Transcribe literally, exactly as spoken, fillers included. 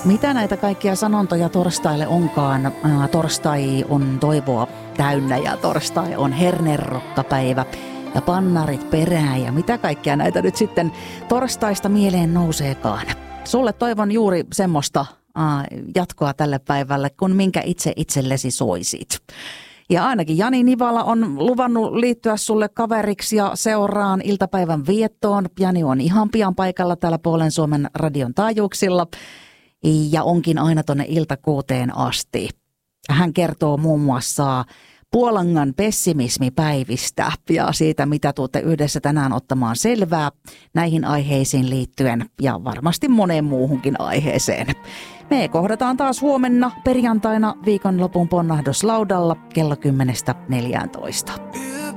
Mitä näitä kaikkia sanontoja torstaille onkaan? Ää, torstai on toivoa täynnä ja torstai on hernerokkapäivä ja pannarit perään ja mitä kaikkia näitä nyt sitten torstaista mieleen nouseekaan. Sulle toivon juuri semmoista ää, jatkoa tälle päivälle, kun minkä itse itsellesi soisit. Ja ainakin Jani Nivala on luvannut liittyä sulle kaveriksi ja seuraan iltapäivän viettoon. Jani on ihan pian paikalla täällä Puolen Suomen radion taajuuksilla ja onkin aina tonne iltakuuteen asti. Hän kertoo muun muassa Puolangan pessimismipäivistä ja siitä, mitä tuutte yhdessä tänään ottamaan selvää näihin aiheisiin liittyen ja varmasti moneen muuhunkin aiheeseen. Me kohdataan taas huomenna perjantaina viikonlopun ponnahduslaudalla kello kymmenestä neljääntoista.